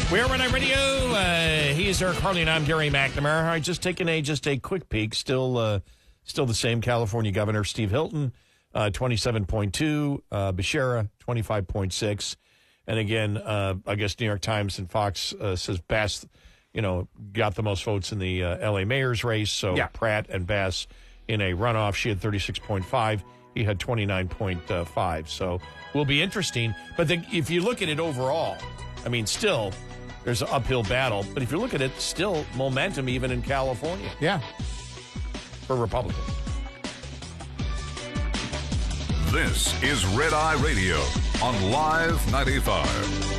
We are Red Eye Radio. He is Eric Harley, and I'm Gary McNamara. All right, just taking a quick peek. Still the same. California Governor Steve Hilton, 27.2. Becerra, 25.6. And again, I guess New York Times and Fox says Bass, got the most votes in the L.A. mayor's race. So yeah. Pratt and Bass in a runoff. She had 36.5. He had 29.5. So will be interesting. But if you look at it overall, I mean, still, there's an uphill battle. But if you look at it, still momentum even in California. Yeah. For Republicans. This is Red Eye Radio on Live 95.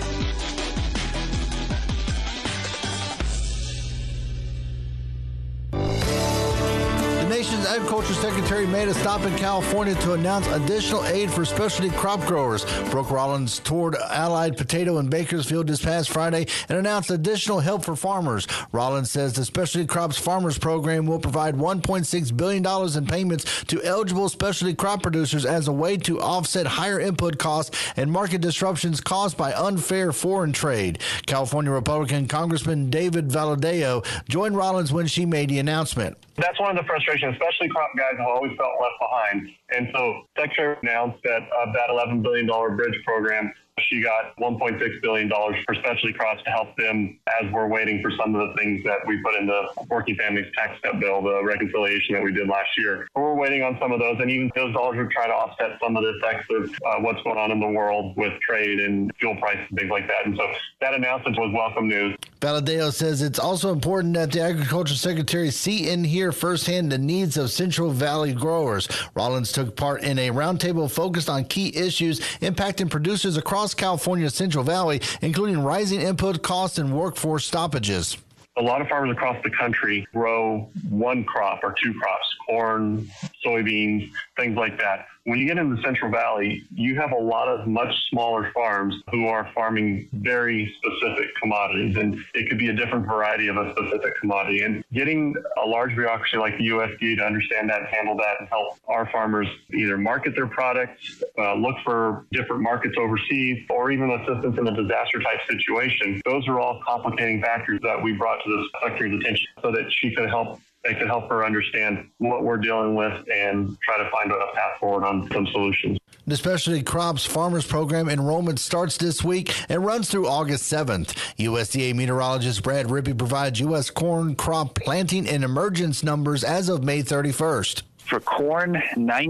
The nation's agriculture secretary made a stop in California to announce additional aid for specialty crop growers. Brooke Rollins toured Allied Potato in Bakersfield this past Friday and announced additional help for farmers. Rollins says the Specialty Crops Farmers Program will provide $1.6 billion in payments to eligible specialty crop producers as a way to offset higher input costs and market disruptions caused by unfair foreign trade. California Republican Congressman David Valadao joined Rollins when she made the announcement. That's one of the frustrations, especially crop guys have always felt left behind. And so Secretary announced that of that $11 billion bridge program, she got $1.6 billion for specialty crops to help them as we're waiting for some of the things that we put in the Working Families Tax Cut bill, the reconciliation that we did last year. We're waiting on some of those, and even those dollars would try to offset some of the effects of what's going on in the world with trade and fuel prices and things like that. And so that announcement was welcome news. Valadao says it's also important that the Agriculture Secretary see and hear firsthand the needs of Central Valley growers. Rollins took part in a roundtable focused on key issues impacting producers across California's Central Valley, including rising input costs and workforce stoppages. A lot of farmers across the country grow one crop or two crops, corn, soybeans, things like that. When you get into the Central Valley, you have a lot of much smaller farms who are farming very specific commodities, and it could be a different variety of a specific commodity. And getting a large bureaucracy like the USDA to understand that and handle that and help our farmers either market their products, look for different markets overseas, or even assistance in a disaster-type situation, those are all complicating factors that we brought to the Secretary's attention so that they could help her understand what we're dealing with and try to find a path forward on some solutions. The Specialty Crops Farmers Program enrollment starts this week and runs through August 7th. USDA meteorologist Brad Rippey provides U.S. corn crop planting and emergence numbers as of May 31st. For corn,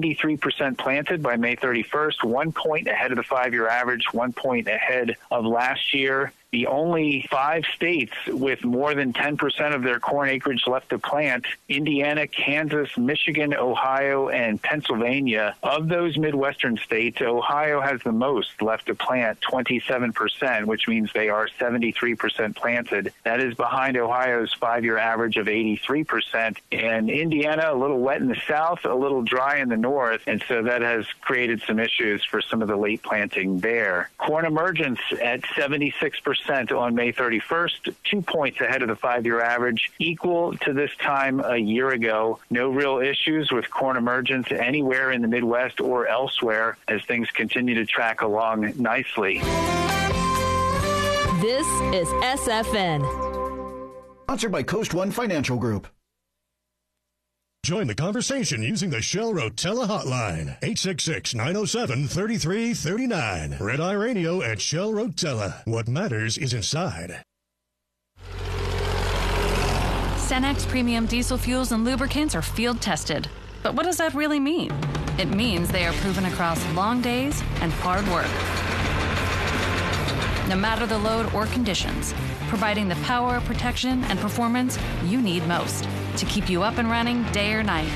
93% planted by May 31st, 1 point ahead of the 5-year average, 1 point ahead of last year. The only 5 states with more than 10% of their corn acreage left to plant, Indiana, Kansas, Michigan, Ohio, and Pennsylvania. Of those Midwestern states, Ohio has the most left to plant, 27%, which means they are 73% planted. That is behind Ohio's 5-year average of 83%. And Indiana, a little wet in the south, a little dry in the north, and so that has created some issues for some of the late planting there. Corn emergence at 76%. On May 31st, 2 points ahead of the 5-year average, equal to this time a year ago. No real issues with corn emergence anywhere in the Midwest or elsewhere as things continue to track along nicely. This is SFN. Sponsored by Coast One Financial Group. Join the conversation using the Shell Rotella hotline, 866-907-3339. Red Eye Radio at Shell Rotella. What matters is inside. Cenex Premium Diesel Fuels and Lubricants are field tested. But what does that really mean? It means they are proven across long days and hard work. No matter the load or conditions, providing the power, protection, and performance you need most to keep you up and running day or night.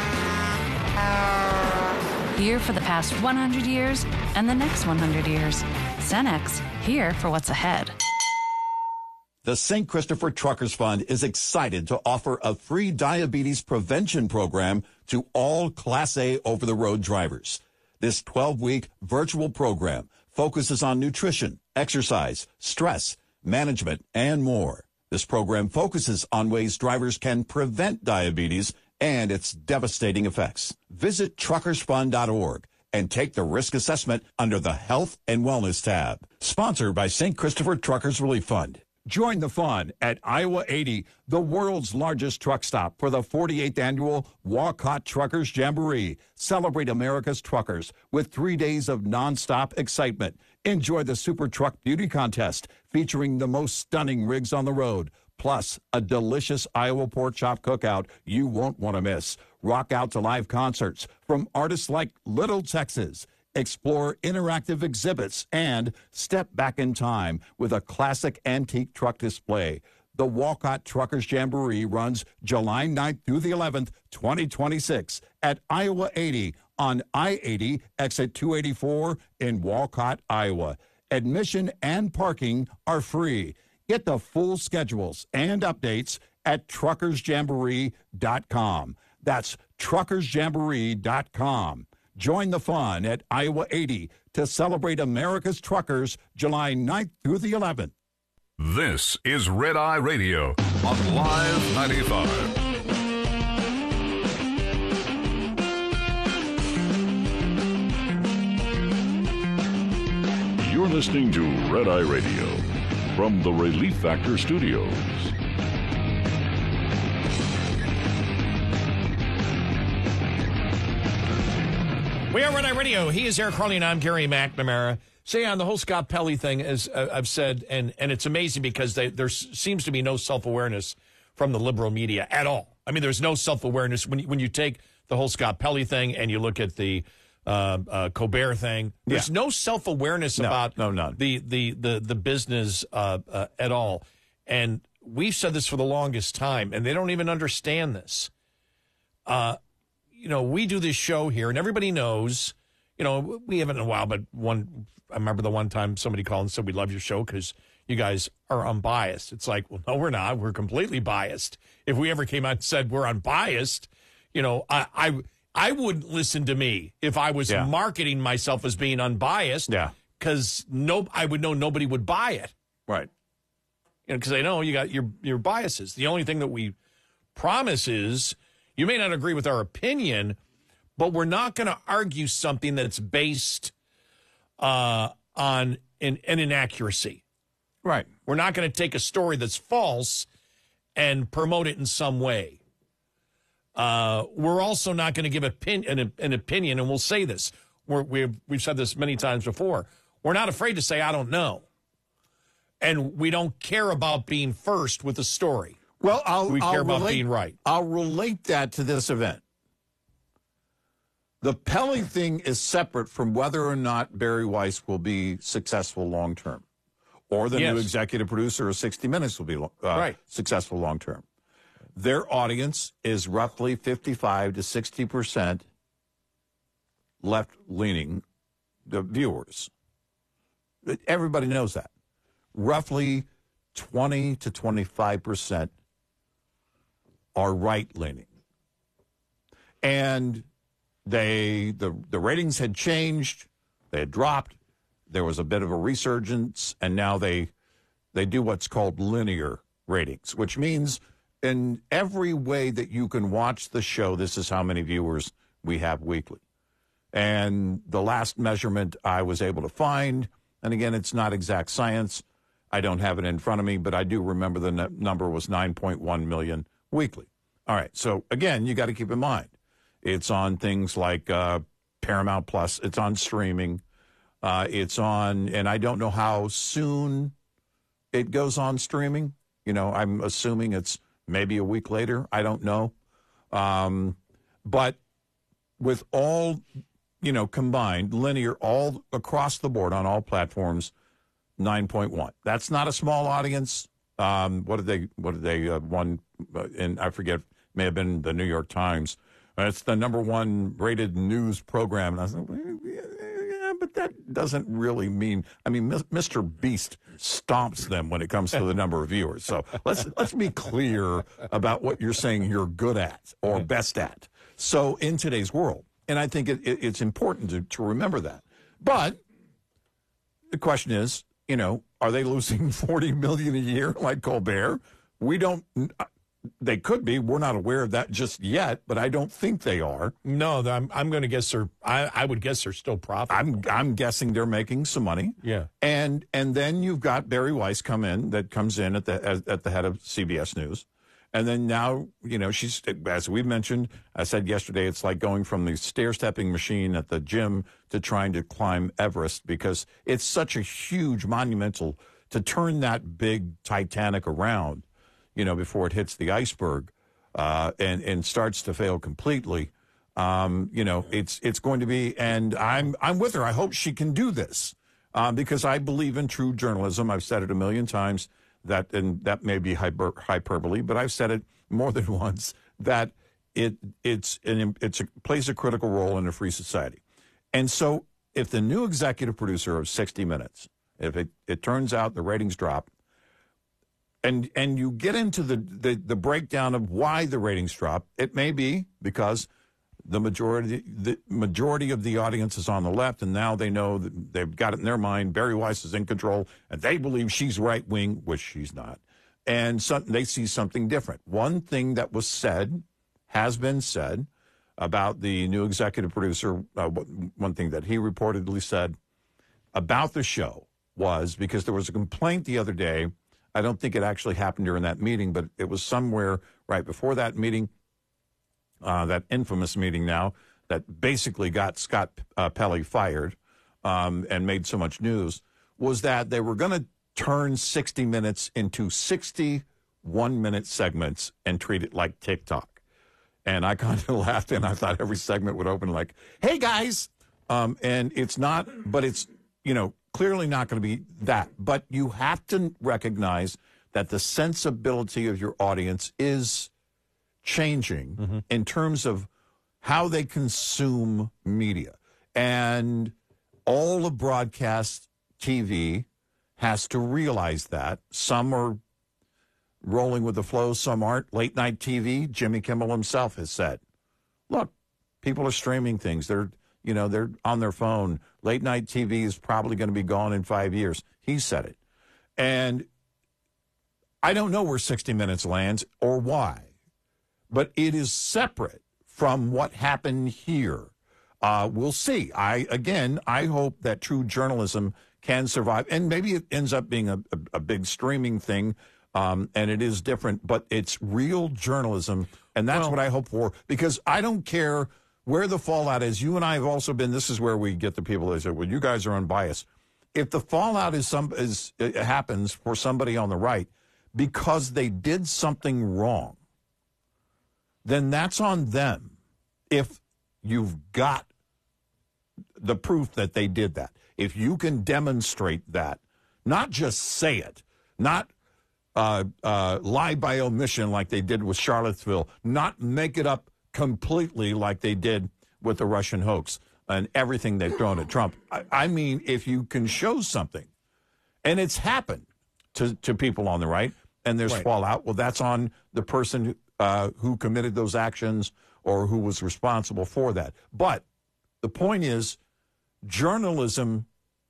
Here for the past 100 years and the next 100 years. Cenex, here for what's ahead. The St. Christopher Truckers Fund is excited to offer a free diabetes prevention program to all Class A over-the-road drivers. This 12-week virtual program focuses on nutrition, exercise, stress, management, and more. This program focuses on ways drivers can prevent diabetes and its devastating effects. Visit truckersfund.org and take the risk assessment under the Health and Wellness tab. Sponsored by St. Christopher Truckers Relief Fund. Join the fun at Iowa 80, the world's largest truck stop for the 48th annual Walcott Truckers Jamboree. Celebrate America's truckers with 3 days of nonstop excitement. Enjoy the Super Truck Beauty Contest featuring the most stunning rigs on the road, plus a delicious Iowa pork chop cookout you won't want to miss. Rock out to live concerts from artists like Little Texas. Explore interactive exhibits and step back in time with a classic antique truck display. The Walcott Truckers Jamboree runs July 9th through the 11th, 2026 at Iowa 80 on I-80 exit 284 in Walcott, Iowa. Admission and parking are free. Get the full schedules and updates at truckersjamboree.com. That's truckersjamboree.com. Join the fun at Iowa 80 to celebrate America's truckers July 9th through the 11th. This is Red Eye Radio on Live 95. You're listening to Red Eye Radio from the Relief Factor Studios. We are Red Eye Radio. He is Eric Harley, and I'm Gary McNamara. Say on the whole Scott Pelley thing, as I've said, and it's amazing because there seems to be no self-awareness from the liberal media at all. I mean, there's no self-awareness when you take the whole Scott Pelley thing and you look at the Colbert thing. There's no self-awareness about the business at all. And we've said this for the longest time, and they don't even understand this. We do this show here, and everybody knows, we haven't in a while, but I remember the one time somebody called and said, we love your show because you guys are unbiased. It's like, well, no, we're not. We're completely biased. If we ever came out and said we're unbiased, I wouldn't listen to me if I was marketing myself as being unbiased. Yeah. Because I would know nobody would buy it. Right. Because I know you got your biases. The only thing that we promise is you may not agree with our opinion, but we're not going to argue something that's based on an inaccuracy. Right. We're not going to take a story that's false and promote it in some way. We're also not going to give an opinion, and we'll say this. We've said this many times before. We're not afraid to say, I don't know. And we don't care about being first with the story. Well, we care about being right. I'll relate that to this event. The Pelley thing is separate from whether or not Barry Weiss will be successful long term, or the new executive producer of 60 Minutes will be successful long term. Their audience is roughly 55 to 60% left leaning, the viewers. Everybody knows that. Roughly 20 to 25% are right leaning. And the ratings had changed, they had dropped, there was a bit of a resurgence, and now they do what's called linear ratings, which means in every way that you can watch the show, this is how many viewers we have weekly. And the last measurement I was able to find, and again, it's not exact science, I don't have it in front of me, but I do remember the number was 9.1 million weekly. All right, so again, you got to keep in mind, it's on things like Paramount Plus, it's on streaming, it's on, and I don't know how soon it goes on streaming. I'm assuming it's maybe a week later. I don't know. But with all, combined, linear, all across the board on all platforms, 9.1. That's not a small audience. What did they won? And I forget, may have been the New York Times. It's the number one rated news program. And I was like, yeah, but that doesn't really mean, Mr. Beast stomps them when it comes to the number of viewers. So let's be clear about what you're saying you're good at or best at. So in today's world, and I think it's important to remember that. But the question is, are they losing $40 million a year like Colbert? We don't. They could be. We're not aware of that just yet, but I don't think they are. No, I'm going to guess they're. I would guess they're still profitable. I'm guessing they're making some money. Yeah, and then you've got Barry Weiss comes in at the head of CBS News, and then now she's, as we've mentioned. I said yesterday, it's like going from the stair-stepping machine at the gym to trying to climb Everest, because it's such a huge, monumental, to turn that big Titanic around, before it hits the iceberg, and starts to fail completely. It's going to be, and I'm with her. I hope she can do this, because I believe in true journalism. I've said it a million times, and that may be hyperbole, but I've said it more than once, that it plays a critical role in a free society. And so if the new executive producer of 60 Minutes, if it turns out the ratings drop, and you get into the breakdown of why the ratings drop, it may be because the majority of the audience is on the left, and now they know that they've got it in their mind. Barry Weiss is in control, and they believe she's right wing, which she's not, and they see something different. One thing that has been said about the new executive producer. One thing that he reportedly said about the show was, because there was a complaint the other day. I don't think it actually happened during that meeting, but it was somewhere right before that meeting, that infamous meeting now, that basically got Scott Pelley fired and made so much news, was that they were going to turn 60 Minutes into 60 one-minute segments and treat it like TikTok. And I kind of laughed, and I thought every segment would open like, hey, guys. And it's not, but it's, clearly not going to be that. But you have to recognize that the sensibility of your audience is changing in terms of how they consume media. And all of broadcast TV has to realize that. Some are rolling with the flow, some aren't. Late night TV, Jimmy Kimmel himself has said, look, people are streaming things. They're on their phone. Late night TV is probably going to be gone in 5 years. He said it. And I don't know where 60 Minutes lands or why, but it is separate from what happened here. We'll see. I hope that true journalism can survive. And maybe it ends up being a big streaming thing, and it is different, but it's real journalism, and that's what I hope for, because I don't care where the fallout is. You and I have also been, this is where we get the people that say, well, you guys are unbiased. If the fallout it happens for somebody on the right because they did something wrong, then that's on them. If you've got the proof that they did that, if you can demonstrate that, not just say it, not lie by omission like they did with Charlottesville, not make it up completely like they did with the Russian hoax and everything they've thrown at Trump. I mean, if you can show something, and it's happened to people on the right, and there's fallout, well, that's on the person who committed those actions or who was responsible for that. But the point is, journalism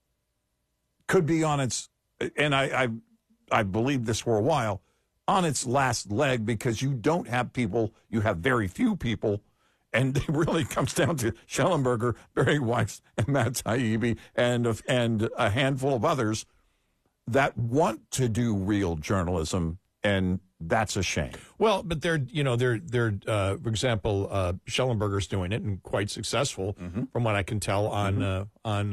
could be on its, and I believed this for a while, on its last leg, because you don't have people, you have very few people, and it really comes down to Schellenberger, Barry Weiss, and Matt Taibbi, and a handful of others that want to do real journalism, and that's a shame. Well, but they're for example, Schellenberger's doing it and quite successful, from what I can tell on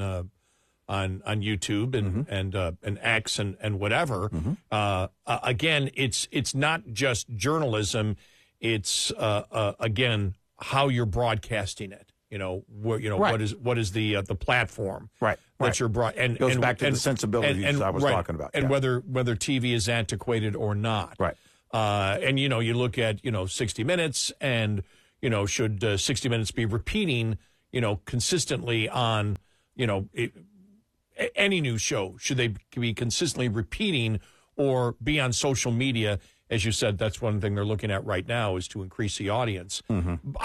YouTube and X and whatever. Again, it's not just journalism. It's again how you're broadcasting it. What is the platform that you're broad and goes back to the sensibilities I was talking about, and whether TV is antiquated or not. Right. And you look at 60 Minutes, and should 60 Minutes be repeating consistently on any news show? Should they be consistently repeating or be on social media? As you said, that's one thing they're looking at right now, is to increase the audience. But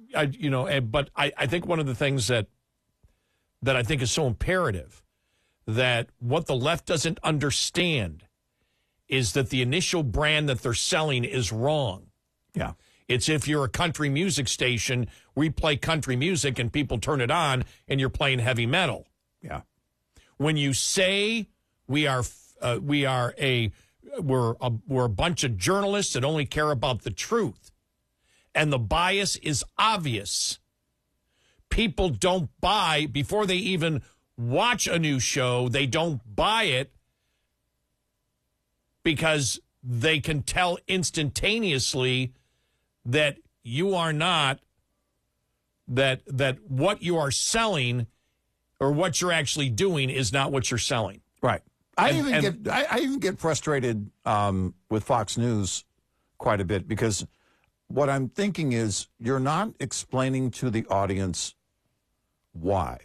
I think one of the things that I think is so imperative, that what the left doesn't understand is that the initial brand that they're selling is wrong. Yeah. It's if you're a country music station, we play country music and people turn it on and you're playing heavy metal. Yeah. When you say we're a bunch of journalists that only care about the truth, and the bias is obvious, people don't buy before they even watch a new show. They don't buy it because they can tell instantaneously that you are not, that what you are selling or what you're actually doing is not what you're selling. Right. I even get frustrated with Fox News quite a bit, because what I'm thinking is you're not explaining to the audience why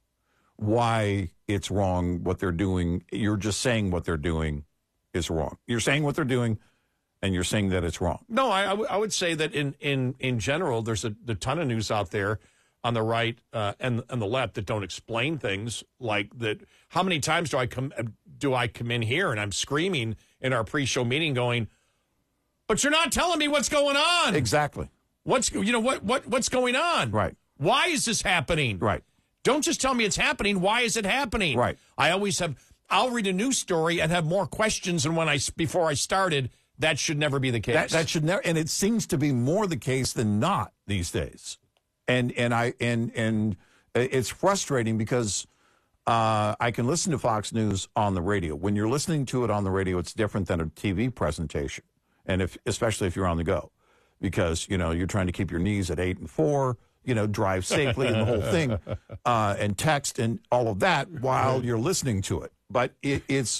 it's wrong what they're doing. You're just saying what they're doing is wrong. You're saying what they're doing, and you're saying that it's wrong. No, I would say that in general, there's a ton of news out there on the right and the left that don't explain things like that. How many times do I come in here and I'm screaming in our pre-show meeting going, but you're not telling me what's going on. Exactly. What's going on? Right. Why is this happening? Right. Don't just tell me it's happening. Why is it happening? Right. I'll read a news story and have more questions than before I started. That should never be the case. That should never, and it seems to be more the case than not these days. And it's frustrating because I can listen to Fox News on the radio. When you're listening to it on the radio, it's different than a TV presentation, and especially if you're on the go, because you're trying to keep your knees at 8 and 4, drive safely and the whole thing, and text and all of that while you're listening to it. But it's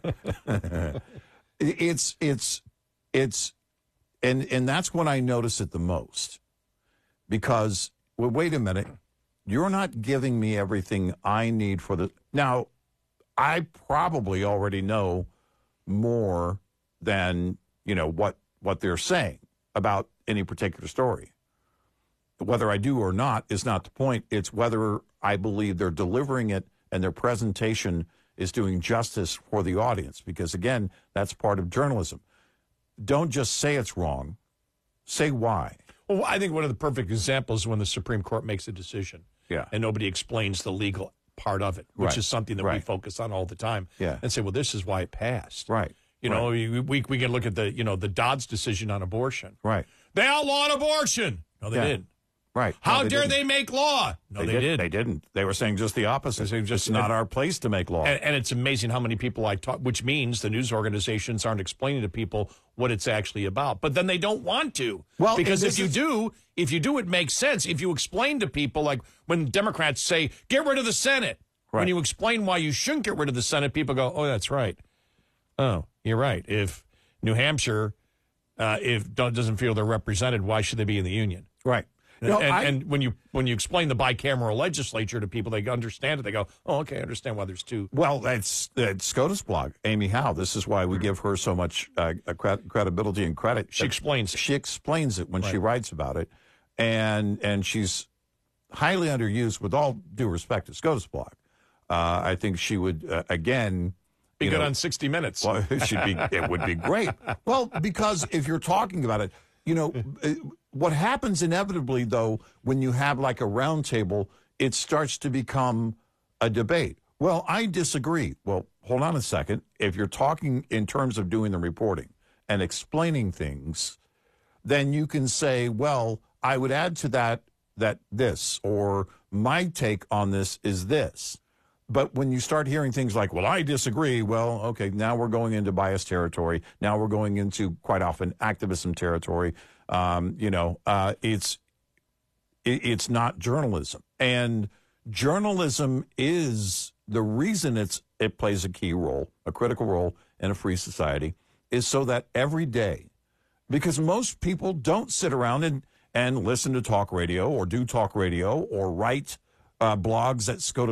and that's when I notice it the most, because wait a minute, you're not giving me everything I need for the. Now, I probably already know more than what they're saying about any particular story. Whether I do or not is not the point. It's whether I believe they're delivering it and their presentation is doing justice for the audience, because again, that's part of journalism. Don't just say it's wrong. Say why. Well, I think one of the perfect examples is when the Supreme Court makes a decision, and nobody explains the legal part of it, which is something that we focus on all the time, and say, well, this is why it passed. Right. We can look at the Dodd's decision on abortion. Right. They outlawed abortion. No, they didn't. Right. How dare they make law? No, they didn't. They didn't. They were saying just the opposite. It's not our place to make law. And it's amazing how many people I talk, which means the news organizations aren't explaining to people what it's actually about. But then they don't want to. Well, because if you do, it makes sense. If you explain to people, like when Democrats say, get rid of the Senate. Right. When you explain why you shouldn't get rid of the Senate, people go, oh, that's right. Oh, you're right. If New Hampshire doesn't feel they're represented, why should they be in the union? Right. And when you explain the bicameral legislature to people, they understand it. They go, oh, okay, I understand why there's two. Well, that's SCOTUS blog, Amy Howe. This is why we give her so much credibility and credit. She explains it. She explains it when she writes about it. And she's highly underused, with all due respect to SCOTUS blog. I think she would, again... Be good on 60 Minutes. Well, it would be great. Well, because if you're talking about it, what happens inevitably, though, when you have like a round table, it starts to become a debate. Well, I disagree. Well, hold on a second. If you're talking in terms of doing the reporting and explaining things, then you can say, well, I would add to that this, or my take on this is this. But when you start hearing things like, well, I disagree, well, okay, now we're going into bias territory. Now we're going into, quite often, activism territory. It's not journalism. And journalism is the reason it plays a key role, a critical role in a free society, is so that every day, because most people don't sit around and listen to talk radio or do talk radio or write blogs at SCOTUS